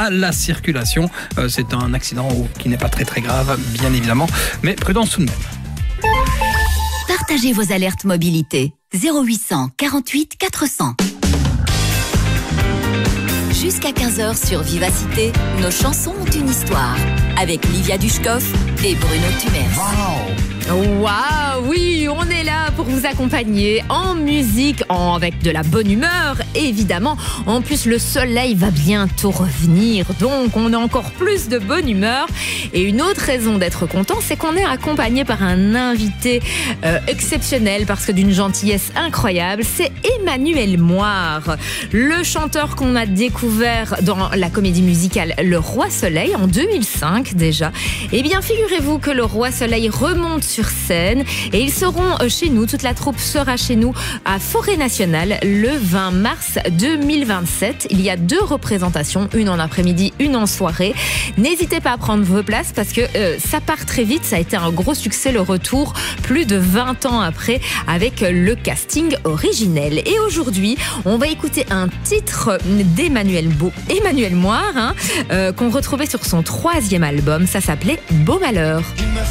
à la circulation. C'est un accident qui n'est pas très très grave, bien évidemment, mais prudence tout de même. Partagez vos alertes mobilité. 0800 48 400. Jusqu'à 15h sur Vivacité, nos chansons ont une histoire. Avec Livia Dushkov et Bruno Tumers. Waouh, oui, on est là pour vous accompagner en musique, avec de la bonne humeur, évidemment. En plus, le soleil va bientôt revenir, donc on a encore plus de bonne humeur. Et une autre raison d'être content, c'est qu'on est accompagné par un invité exceptionnel, parce que d'une gentillesse incroyable, c'est Emmanuel Moire, le chanteur qu'on a découvert dans la comédie musicale Le Roi Soleil en 2005 déjà. Eh bien, figurez-vous que Le Roi Soleil remonte sur scène et ils seront chez nous, toute la troupe sera chez nous à Forêt Nationale le 20 mars 2027. Il y a 2 représentations, une en après-midi, une en soirée. N'hésitez pas à prendre vos places parce que ça part très vite, ça a été un gros succès le retour, plus de 20 ans après, avec le casting originel. Et aujourd'hui, on va écouter un titre d'Emmanuel Moire, qu'on retrouvait sur son 3e album, ça s'appelait Beau Malheur.